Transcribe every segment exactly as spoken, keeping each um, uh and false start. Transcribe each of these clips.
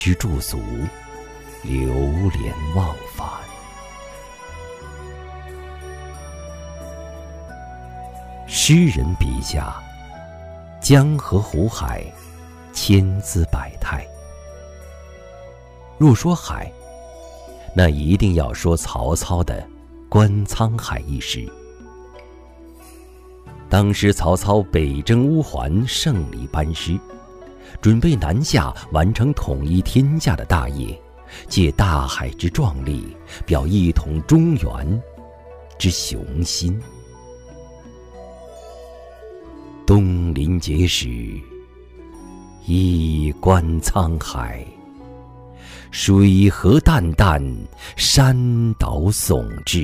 居驻足，流连忘返。诗人笔下，江河湖海，千姿百态。若说海，那一定要说曹操的《观沧海》一诗。当时曹操北征乌桓，胜利班师，准备南下完成统一天下的大业，借大海之壮丽，表一统中原之雄心。东临碣石，一观沧海，水河淡淡，山岛耸峙，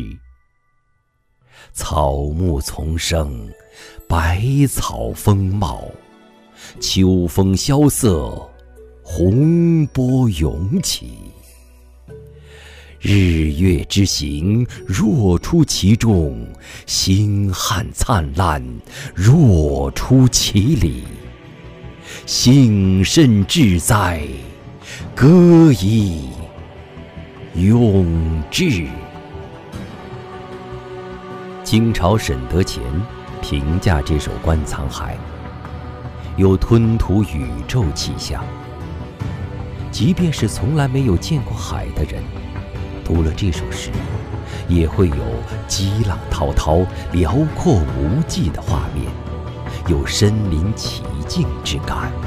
草木丛生，百草丰茂，秋风萧瑟，洪波涌起。日月之行，若出其中；星汉灿烂，若出其里。幸甚至哉，歌以咏志。清朝沈德潜评价这首《观沧海》，有吞吐宇宙气象。即便是从来没有见过海的人，读了这首诗，也会有激浪滔滔、辽阔无际的画面，有身临其境之感。